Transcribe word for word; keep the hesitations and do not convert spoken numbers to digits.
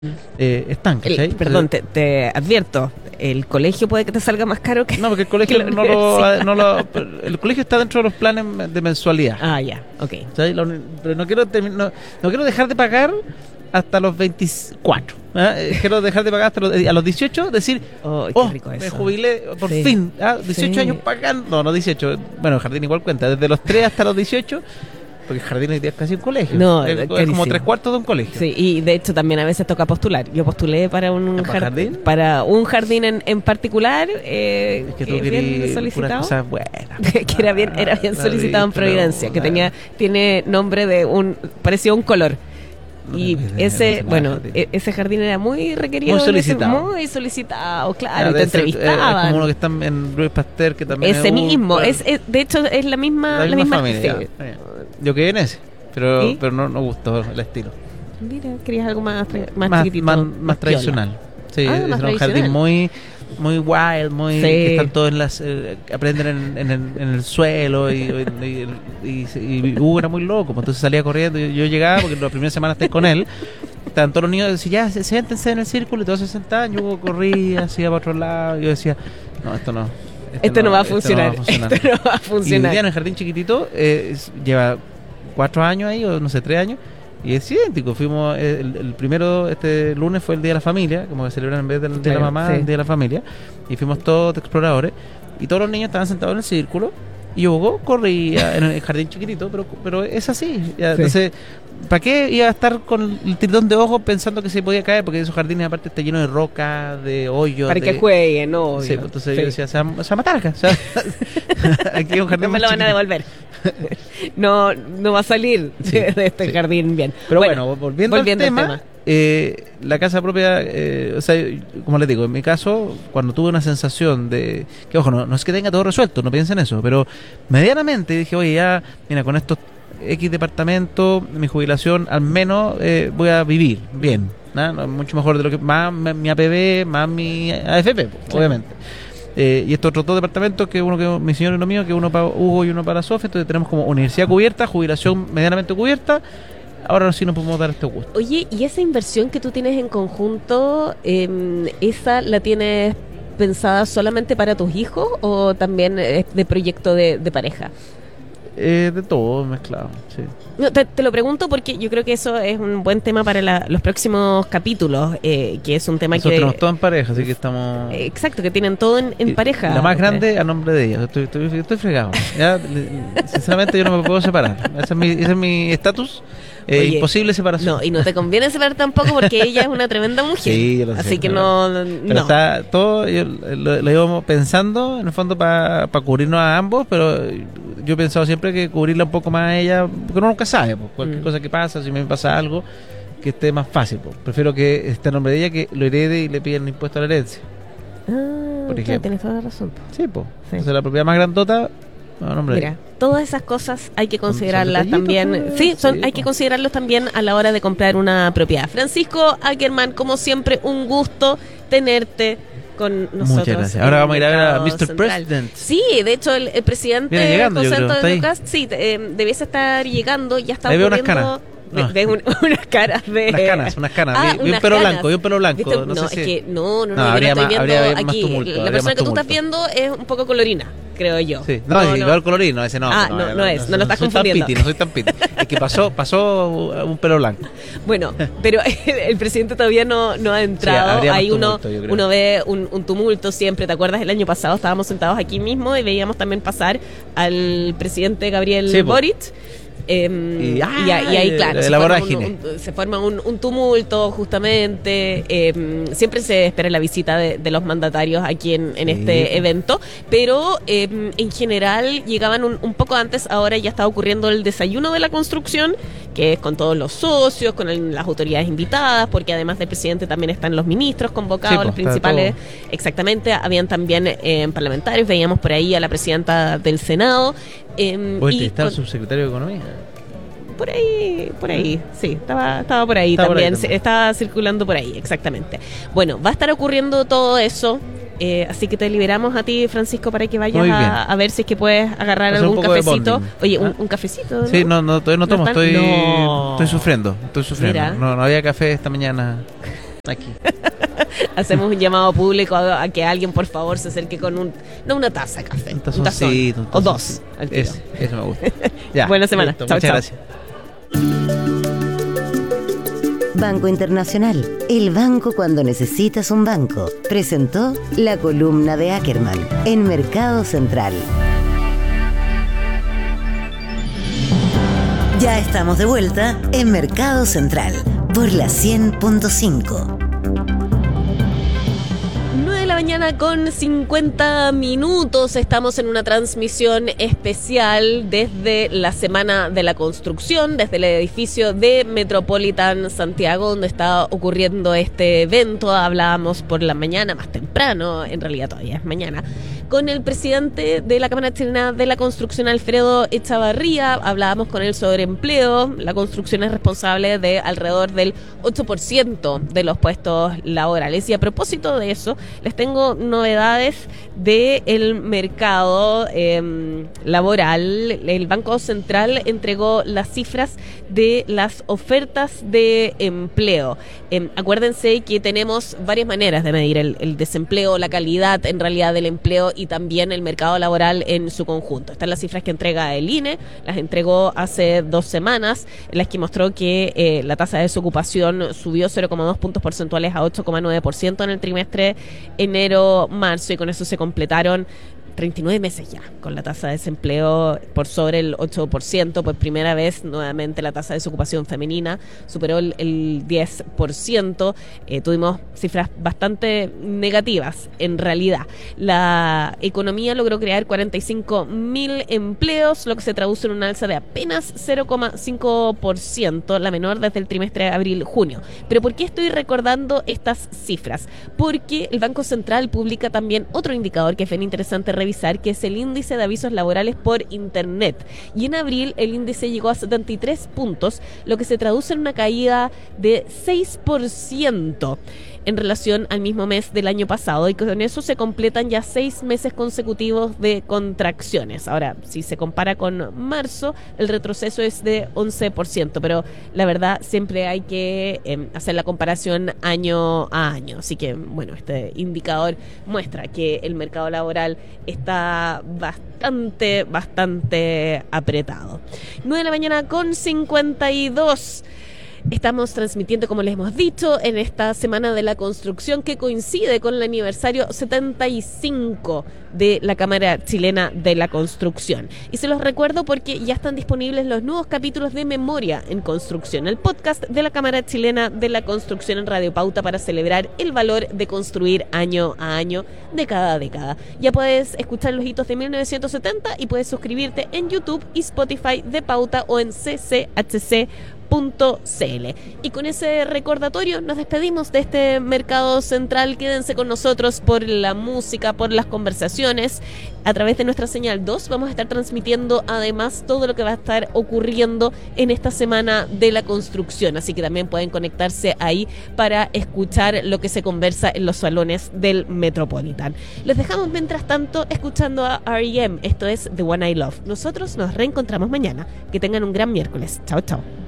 eh, están, ¿cachai? El, perdón, te, te advierto, el colegio puede que te salga más caro que... No, porque el colegio no lo, no lo... El colegio está dentro de los planes de mensualidad. Ah, ya, ok. ¿Sabes? Pero no quiero, termi- no, no quiero dejar de pagar hasta los veinticuatro. ¿eh? Quiero dejar de pagar hasta los, a los dieciocho, decir, oh, qué oh, rico me eso. jubilé por Sí. fin. ¿ah? dieciocho Sí. años pagando. No, no dieciocho. Bueno, el jardín igual cuenta. Desde los tres hasta los dieciocho, porque el jardín hoy día es casi un colegio. No, es, es carísimo. como tres cuartos de un colegio. Sí, y de hecho también a veces toca postular. Yo postulé para un ¿Para jar- jardín? para un jardín en, en particular, eh, Es que tú que bien querías puras solicitado. cosas buenas. que era bien, era bien La solicitado en ridícula, Providencia, que la- tenía, tiene nombre de un, parecía un color. No Y tengo idea, ese, no sé nada bueno, de jardín. e- ese jardín era muy requerido. Muy en ese- solicitado. muy solicitado, claro, Ah, y te debe ser, eh, entrevistaban. es como uno que está en Luis Pasteur, que también Ese es mismo, ultra- es, es- de hecho es la misma, la la misma misma, familia. sí. ya. Yo quedé en ese, pero, ¿Y? pero no, no gustó el estilo. Mira, querías algo más, tra- más, Más, chiquitito, más, más más piola. tradicional. Sí, Ah, es más un jardín tradicional. muy muy wild, muy Sí. que están todos en las eh, aprenden en, en, el, en el suelo y, y, y, y, y Hugo era muy loco, pues entonces salía corriendo y yo llegaba porque la primera semana estoy con él. Estaban todos los niños y decían, ya, siéntense en el círculo y todos se sentaban, y Hugo corría, hacía para otro lado y yo decía, no, esto no. Esto no va a esto funcionar. funcionar. Esto no va a Y hoy funcionar. día en el jardín chiquitito eh, es- lleva cuatro años ahí, o no sé, tres años, y es idéntico. Fuimos, eh, el, el primero, este lunes fue el Día de la Familia, como que celebran en vez del Día de Claro, la Mamá, sí. el Día de la Familia, y fuimos todos de exploradores, y todos los niños estaban sentados en el círculo, y Hugo corría en el jardín chiquitito, pero, pero es así. Ya, Sí. entonces, ¿para qué iba a estar con el tiritón de ojos pensando que se podía caer? Porque esos jardines aparte está lleno de roca, de hoyos. Para de... que jueguen, no. Sí, pues, entonces yo decía, se va, se va a matar acá. O sea, aquí hay un jardín No me más lo van a chiquitito. devolver. No, no va a salir Sí, de, de este sí. jardín bien. Pero bueno, volviendo, volviendo al al tema, tema. eh, la casa propia, eh, o sea, como les digo, en mi caso, cuando tuve una sensación de, que ojo, no, no es que tenga todo resuelto, no piensen eso, pero medianamente dije, oye, ya, mira, con estos X departamentos, mi jubilación, al menos eh, voy a vivir bien, ¿no? No, mucho mejor de lo que, más mi mi A P B, más mi A F P, pues, Claro. obviamente. Eh, y estos otros dos departamentos, que uno que mi señor y uno mío, que uno para Hugo y uno para Sofía, entonces tenemos como universidad cubierta, jubilación medianamente cubierta. Ahora sí nos podemos dar este gusto. Oye, ¿y esa inversión que tú tienes en conjunto, eh, esa la tienes pensada solamente para tus hijos o también es de proyecto de, de pareja? Eh, de todo mezclado, sí. No, te, te lo pregunto porque yo creo que eso es un buen tema para la- los próximos capítulos, eh, que es un tema Nosotros que... tenemos todo en pareja, así que estamos... eh, Exacto, que tienen todo en, en Y pareja. La más ustedes. grande a nombre de ella. Estoy, estoy, estoy fregado. Ya, le- sinceramente yo no me puedo separar. Ese es mi ese es mi estatus. Eh, Oye, imposible separación. No, y no te conviene separar tampoco porque ella es una tremenda mujer. Sí, yo lo sé, Así que pero- no... no. Pero está todo, yo lo, lo íbamos pensando en el fondo para cubrirnos a ambos, pero yo he pensado siempre que cubrirla un poco más a ella, porque uno nunca sabe, pues, cualquier Mm. cosa que pasa, si me pasa algo, que esté más fácil. Pues. Prefiero que esté a nombre de ella que lo herede y le piden impuesto a la herencia. Ah, por claro, ejemplo. tienes toda la razón. Sí, pues. Sí. Entonces la propiedad más grandota, a nombre de Mira, ella. todas esas cosas hay que Son- son considerarlas detallitos, también. pues, Sí, son, sí, hay que pues. considerarlos también a la hora de comprar una propiedad. Francisco Ackerman, como siempre, un gusto tenerte con nosotros. Muchas gracias. en Ahora vamos a ir a ver a Mercado mister Central. President. Sí, de hecho, el, el presidente Viene llegando, yo José creo, Antonio está ahí. Lucas, sí, eh, debiese estar llegando, ya está Ahí veo unas ocurriendo. canas. ve- No. ve un- unas caras de. Unas canas, unas canas. Ah, vi, vi un unas pelo canas. blanco, vi un pelo blanco. ¿Viste? No, No, sé es si... que no, no, no, No, yo habría no estoy más- viendo habría más aquí. tumulto, la habría persona más que tú estás tumulto. viendo es un poco colorina, creo yo. Sí, no, no, igual colorino, ese no. Ah, no, no es, no lo estás soy confundiendo. Tan piti, no soy tan piti. Es que pasó, pasó un pelo blanco. Bueno, pero el, el presidente todavía no, no ha entrado. Sí, habría más Ahí uno, tumulto, yo creo. uno ve un, un tumulto siempre. ¿Te acuerdas? El año pasado estábamos sentados aquí mismo y veíamos también pasar al presidente Gabriel Sí, po. Boric. Eh, Y- y, ah, a- y ahí, claro, la se forma, vorágine. un, un- se forma un, un tumulto, justamente. Eh, siempre se espera la visita de, de los mandatarios aquí en, en Sí, este po. evento, pero eh, en general llegaban un, un poco antes. Ahora ya está ocurriendo el desayuno de la construcción, que es con todos los socios, con el- las autoridades invitadas, porque además del presidente también están los ministros convocados, Sí, po, los está principales. Exactamente, habían también eh, parlamentarios, veíamos por ahí a la presidenta del Senado. eh, Oye, y está el con- subsecretario de Economía. por ahí, por ahí, sí, estaba, estaba por ahí Estaba por ahí también, también. sí, estaba circulando por ahí, exactamente. Bueno, va a estar ocurriendo todo eso, eh, así que te liberamos a ti, Francisco, para que vayas Muy bien. a, a ver si es que puedes agarrar Hacer un algún poco de cafecito. bonding. Oye, un, ¿Ah? un cafecito, ¿no? Sí, no, no, todavía no ¿No tomo, están? estoy, No. estoy sufriendo, estoy sufriendo. Mira. No, no había café esta mañana. Aquí. Hacemos un llamado público a, a que alguien por favor se acerque con un no una taza de café, Un un tazón, tazoncito, un o dos tazoncito. al tiro. Es- Eso me gusta. Ya, Buena semana. listo, Chao, muchas chao. gracias. Banco Internacional, el banco cuando necesitas un banco, presentó la columna de Ackerman en Mercado Central. Ya estamos de vuelta en Mercado Central por la cien punto cinco. nueve de la mañana con cincuenta minutos. Estamos en una transmisión especial desde la Semana de la Construcción, desde el edificio de Metropolitan Santiago, donde está ocurriendo este evento. Hablábamos por la mañana, más temprano, en realidad todavía es mañana, con el presidente de la Cámara Chilena de la Construcción, Alfredo Echavarría. Hablábamos con él sobre empleo. La construcción es responsable de alrededor del ocho por ciento de los puestos laborales. Y a propósito de eso, les tengo novedades del mercado eh, laboral. El Banco Central entregó las cifras de las ofertas de empleo. Eh, acuérdense que tenemos varias maneras de medir el, el desempleo, la calidad en realidad del empleo y también el mercado laboral en su conjunto. Están las cifras que entrega el I N E, las entregó hace dos semanas, en las que mostró que eh, la tasa de desocupación subió cero coma dos puntos porcentuales a ocho coma nueve por ciento en el trimestre enero-marzo, y con eso se completaron treinta y nueve meses ya, con la tasa de desempleo por sobre el ocho por ciento. Por primera vez, nuevamente, la tasa de desocupación femenina superó el, el diez por ciento. Eh, tuvimos cifras bastante negativas, en realidad. La economía logró crear cuarenta y cinco mil empleos, lo que se traduce en un alza de apenas cero coma cinco por ciento, la menor desde el trimestre de abril-junio. ¿Pero por qué estoy recordando estas cifras? Porque el Banco Central publica también otro indicador que es bien interesante revisar, que es el índice de avisos laborales por internet. Y en abril el índice llegó a setenta y tres puntos, lo que se traduce en una caída de seis por ciento en relación al mismo mes del año pasado, y con eso se completan ya seis meses consecutivos de contracciones. Ahora, si se compara con marzo, el retroceso es de once por ciento, pero la verdad siempre hay que eh, hacer la comparación año a año. Así que, bueno, este indicador muestra que el mercado laboral está bastante, bastante apretado. nueve de la mañana con cincuenta y dos. Estamos transmitiendo, como les hemos dicho, en esta Semana de la Construcción, que coincide con el aniversario setenta y cinco de la Cámara Chilena de la Construcción. Y se los recuerdo porque ya están disponibles los nuevos capítulos de Memoria en Construcción, el podcast de la Cámara Chilena de la Construcción en Radio Pauta, para celebrar el valor de construir año a año, década a década. Ya puedes escuchar los hitos de mil novecientos setenta y puedes suscribirte en YouTube y Spotify de Pauta o en c c h c punto c l. Y con ese recordatorio nos despedimos de este Mercado Central. Quédense con nosotros por la música, por las conversaciones. A través de nuestra señal dos vamos a estar transmitiendo además todo lo que va a estar ocurriendo en esta Semana de la Construcción, así que también pueden conectarse ahí para escuchar lo que se conversa en los salones del Metropolitan. Les dejamos mientras tanto escuchando a R E M. Esto es The One I Love. Nosotros nos reencontramos mañana. Que tengan un gran miércoles. Chao, chao.